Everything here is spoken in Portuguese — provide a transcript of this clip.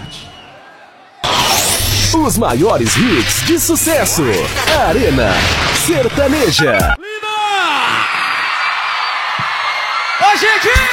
Os maiores hits de sucesso. Arena Sertaneja. Ô, gente!